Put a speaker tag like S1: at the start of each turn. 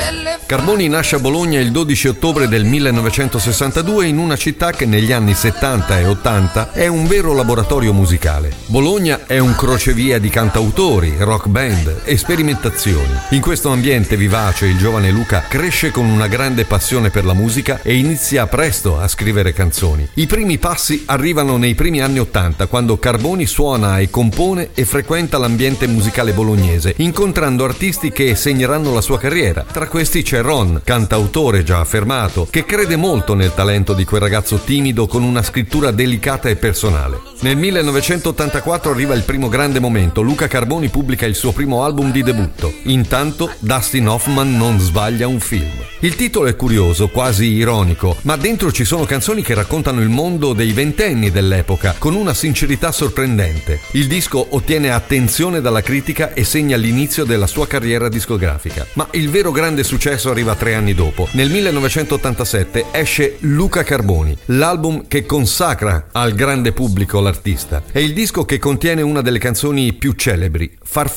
S1: Carboni nasce a Bologna il 12 ottobre del 1962 in una città che negli anni 70 e 80 è un vero laboratorio musicale. Bologna è un crocevia di cantautori, rock band e sperimentazioni. In questo ambiente vivace il giovane Luca cresce con una grande passione per la musica e inizia presto a scrivere canzoni. I primi passi arrivano nei primi anni 80, quando Carboni suona e compone e frequenta l'ambiente musicale bolognese, incontrando artisti che segneranno la sua carriera. Tra questi c'è Ron, cantautore già affermato, che crede molto nel talento di quel ragazzo timido con una scrittura delicata e personale. Nel 1984 arriva il primo grande momento. Luca Carboni pubblica il suo primo album di debutto. Intanto Dustin Hoffman non sbaglia un film. Il titolo è curioso, quasi ironico, ma dentro ci sono canzoni che raccontano il mondo dei ventenni dell'epoca con una sincerità sorprendente. Il disco ottiene attenzione dalla critica e segna l'inizio della sua carriera discografica. Ma il vero grande successo arriva 3 anni dopo. Nel 1987 esce Luca Carboni, l'album che consacra al grande pubblico l'artista. È il disco che contiene una delle canzoni più celebri, Far